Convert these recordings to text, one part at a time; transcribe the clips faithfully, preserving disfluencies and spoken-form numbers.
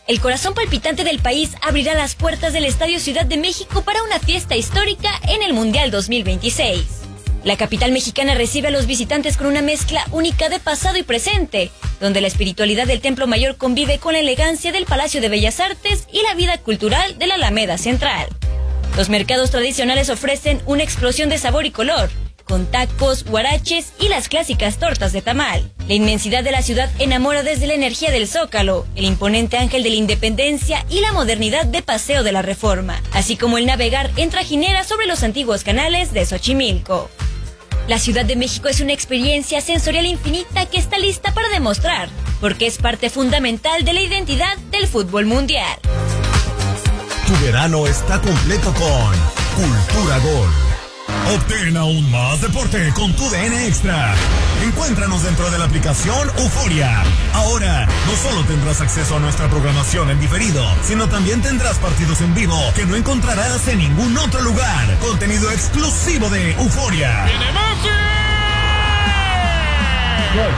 El corazón palpitante del país abrirá las puertas del Estadio Ciudad de México para una fiesta histórica en el Mundial dos mil veintiséis. La capital mexicana recibe a los visitantes con una mezcla única de pasado y presente, donde la espiritualidad del Templo Mayor convive con la elegancia del Palacio de Bellas Artes y la vida cultural de la Alameda Central. Los mercados tradicionales ofrecen una explosión de sabor y color, con tacos, huaraches y las clásicas tortas de tamal. La inmensidad de la ciudad enamora desde la energía del Zócalo, el imponente Ángel de la Independencia y la modernidad de Paseo de la Reforma, así como el navegar en trajinera sobre los antiguos canales de Xochimilco. La Ciudad de México es una experiencia sensorial infinita que está lista para demostrar, porque es parte fundamental de la identidad del fútbol mundial. Tu verano está completo con Cultura Gol. Obtén aún más deporte con tu D N Extra. Encuéntranos dentro de la aplicación Euforia. Ahora, no solo tendrás acceso a nuestra programación en diferido, sino también tendrás partidos en vivo que no encontrarás en ningún otro lugar. Contenido exclusivo de Euforia. ¡Viene Messi! ¡Gol!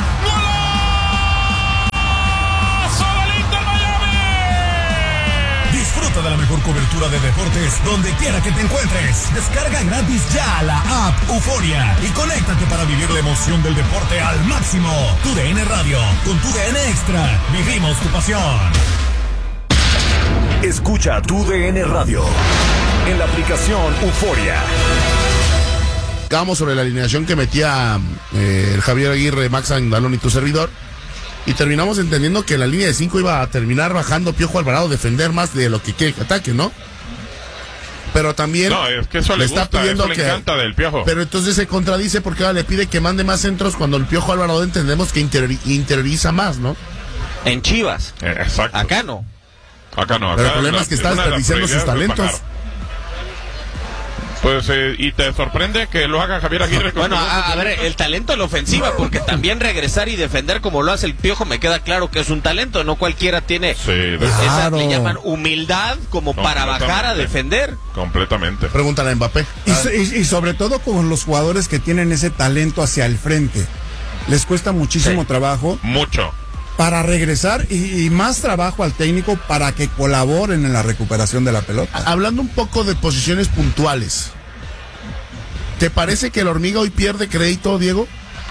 Disfruta de la mejor cobertura de deportes donde quiera que te encuentres. Descarga gratis ya la app Euforia y conéctate para vivir la emoción del deporte al máximo. Tu D N Radio, con tu D N Extra, vivimos tu pasión. Escucha tu D N Radio en la aplicación Euforia. Acabamos sobre la alineación que metía eh, el Javier Aguirre, Max Andalón y tu servidor. Y terminamos entendiendo que la línea de cinco iba a terminar bajando Piojo Alvarado, defender más de lo que quiere que ataque, ¿no? Pero también no, es que eso le, le está gusta, pidiendo eso que, le encanta del Piojo. Pero entonces se contradice porque ahora le pide que mande más centros cuando el Piojo Alvarado entendemos que inter, interioriza más, ¿no? En Chivas. Eh, exacto. Acá no. Acá no. Acá Pero el problema la, es que está una de las desperdiciando sus prioridades talentos. es bajar. Pues, eh, ¿y te sorprende que lo haga Javier Aguirre? Bueno, a, a ver, el talento en la ofensiva, porque también regresar y defender como lo hace el Piojo, me queda claro que es un talento, no cualquiera tiene sí, esa, claro. le llaman humildad como para bajar a defender. Completamente. Pregúntale a Mbappé. Y, so, y, y sobre todo con los jugadores que tienen ese talento hacia el frente. Les cuesta muchísimo Sí. trabajo. Mucho. Para regresar y, y más trabajo al técnico para que colaboren en la recuperación de la pelota. Hablando un poco de posiciones puntuales, ¿te parece que el Hormiga hoy pierde crédito, Diego?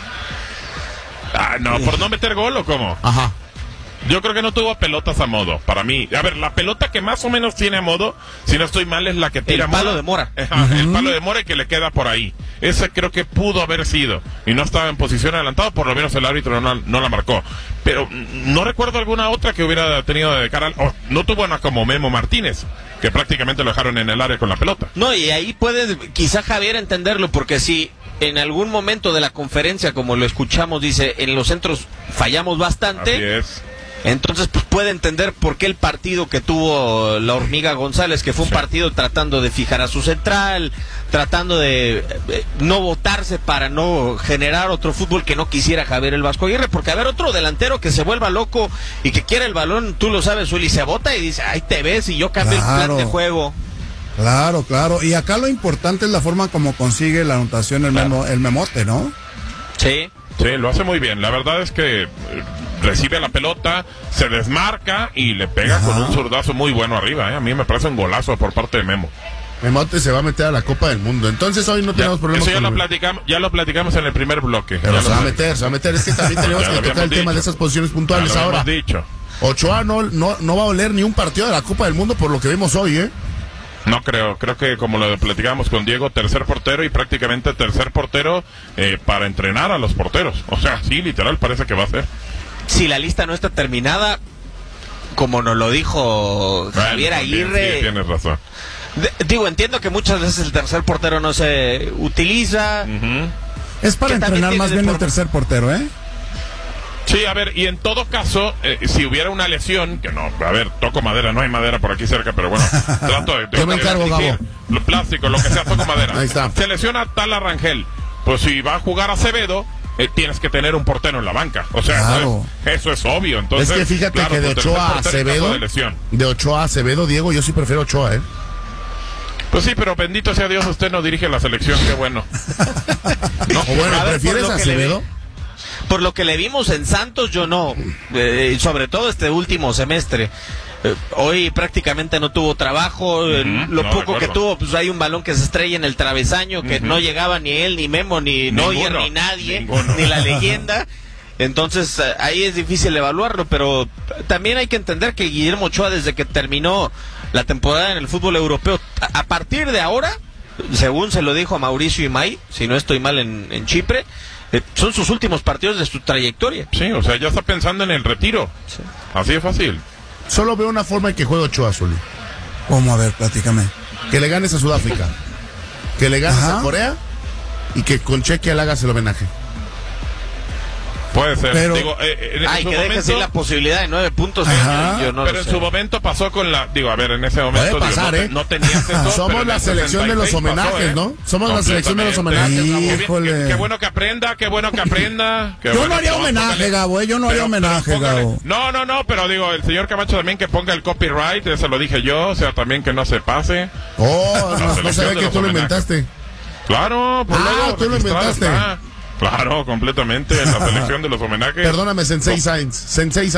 Ah, no, ¿por no meter gol o cómo? Ajá. Yo creo que no tuvo pelotas a modo, para mí. A ver, la pelota que más o menos tiene a modo, si no estoy mal, es la que tira El palo Mora. de Mora. Ajá, uh-huh. El palo de Mora y que le queda por ahí. Ese creo que pudo haber sido. Y no estaba en posición adelantada, por lo menos el árbitro no, no la marcó. Pero no recuerdo alguna otra que hubiera tenido de cara al... Oh, no tuvo una como Memo Martínez, que prácticamente lo dejaron en el área con la pelota. No, y ahí puede quizá Javier entenderlo, porque si en algún momento de la conferencia, como lo escuchamos, dice, en los centros fallamos bastante. Así es. Entonces pues puede entender por qué el partido que tuvo la Hormiga González, que fue un sí. partido tratando de fijar a su central, tratando de eh, no botarse para no generar otro fútbol que no quisiera Javier el Vasco Aguirre, porque a ver, otro delantero que se vuelva loco y que quiera el balón, tú lo sabes, Uli, se bota y dice, ahí te ves y yo cambio Claro. el plan de juego. Claro, claro. Y acá lo importante es la forma como consigue la anotación el, Claro. memo, el memote, ¿no? Sí. Sí, lo hace muy bien. La verdad es que eh, recibe la pelota, se desmarca y le pega Ajá. con un zurdazo muy bueno arriba. ¿eh? A mí me parece un golazo por parte de Memo. Memote se va a meter a la Copa del Mundo. Entonces hoy no Ya, tenemos problemas eso ya con lo el... platicamos, ya lo platicamos en el primer bloque. Pero Ya se lo va a platicamos. meter, se va a meter. Es que también tenemos Ya que lo tocar el habíamos tema de dicho. esas posiciones Ya puntuales lo ahora. habíamos dicho. Ochoa no, no, no va a oler ni un partido de la Copa del Mundo por lo que vemos hoy, ¿eh? No creo, creo que como lo platicábamos con Diego, tercer portero y prácticamente tercer portero eh, para entrenar a los porteros. O sea, sí, literal, parece que va a ser. Si la lista no está terminada, como nos lo dijo Javier Bueno, también, Aguirre, sí, tienes razón. de- digo, entiendo que muchas veces el tercer portero no se utiliza. Ujú. Es para Que también entrenar tiene más de bien el forma- tercer portero, ¿eh? Sí, a ver, y en todo caso, eh, si hubiera una lesión, que no, a ver, toco madera, no hay madera por aquí cerca, pero bueno, trato de... de Yo me encargo, de dirigir, Gabo. Lo plástico, lo que sea, toco madera. Ahí está. Se lesiona tal Arrangel, pues si va a jugar Acevedo, eh, tienes que tener un portero en la banca. O sea, Claro. eso, es, eso es obvio. Entonces, es que fíjate claro, que de pues, tercer Ochoa a portero en caso Acevedo, de lesión. de Ochoa a Acevedo, Diego, yo sí prefiero Ochoa, ¿eh? Pues sí, pero bendito sea Dios, usted no dirige la selección, qué bueno. No, o bueno, A ver, ¿prefieres por lo a que le Acevedo? vi- Por lo que le vimos en Santos, yo no. Eh, sobre todo este último semestre. Eh, hoy prácticamente no tuvo trabajo, uh-huh, lo no, poco que tuvo, pues hay un balón que se estrella en el travesaño, que uh-huh. no llegaba ni él, ni Memo, ni Neuer, ni nadie, ninguno. Ni la leyenda. Entonces ahí es difícil evaluarlo, pero también hay que entender que Guillermo Ochoa, desde que terminó la temporada en el fútbol europeo, a partir de ahora, según se lo dijo a Mauricio Imay, si no estoy mal en, en Chipre, eh, son sus últimos partidos de su trayectoria. Sí, o sea, ya está pensando en el retiro. Sí. Así de fácil. Solo veo una forma en que juega Ochoa, Zuli. ¿Cómo? A ver, platícame. Que le ganes a Sudáfrica, que le ganes Ajá. a Corea y que con Chequia le hagas el homenaje. Puede ser. Pero, digo, eh, en, ay, en que momento, deje sin la posibilidad de nueve puntos. Ajá, yo no pero en sé. su momento pasó con la... Digo, a ver, en ese momento... Puede pasar, digo, ¿eh? No, no tenías eso. Somos la selección de los homenajes, pasó, ¿eh? ¿no? Somos la selección de los homenajes. Híjole. Qué, qué bueno que aprenda, qué bueno que aprenda. Qué yo bueno no haría que homenaje, póngale, Gabo, ¿eh? Yo no haría homenaje, póngale, Gabo. No, no, no, pero digo, el señor Camacho también que ponga el copyright, eso lo dije yo, o sea, también que no se pase. Oh, no, no sabía que tú lo inventaste. Claro, por ah, luego, tú lo inventaste. Está. Claro, completamente, en la selección de los homenajes. Perdóname, Sensei Sainz. Sensei Sainz.